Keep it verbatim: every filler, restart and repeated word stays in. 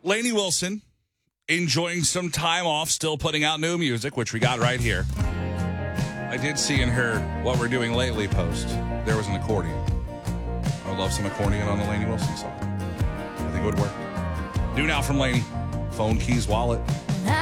Lainey Wilson enjoying some time off, still putting out new music, which we got right here. I did see in her What We're Doing Lately post, there was an accordion. I would love some accordion on the Lainey Wilson song. I think it would work. New now from Lainey. Phone, keys, wallet.